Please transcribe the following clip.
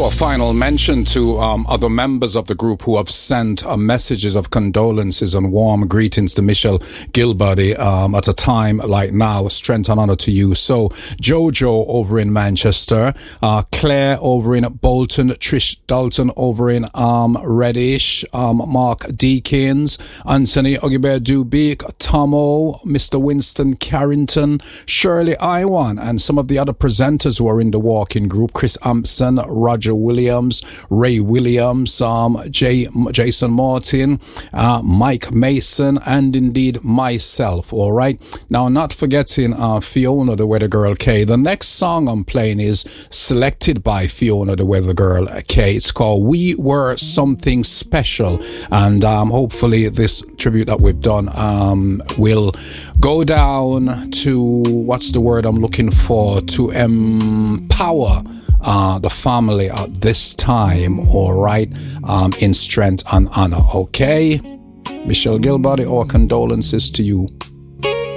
Our final mention to other members of the group who have sent messages of condolences and warm greetings to Michelle Gilbody at a time like now. Strength and honor to you. So, Jojo over in Manchester, Claire over in Bolton, Trish Dalton over in Reddish, Mark Deakins, Anthony Ogibert Dubik, Tomo, Mr. Winston Carrington, Shirley Iwan, and some of the other presenters who are in the walking group, Chris Ampson, Roger Williams, Ray Williams, Jason Martin, Mike Mason, and indeed myself. All right. Now, not forgetting Fiona the Weather Girl K. The next song I'm playing is selected by Fiona the Weather Girl K. It's called We Were Something Special. And hopefully this tribute that we've done will go down to, what's the word I'm looking for, to empower the family at this time, all right, in strength and honor, okay? Michelle Gilbody, our condolences to you.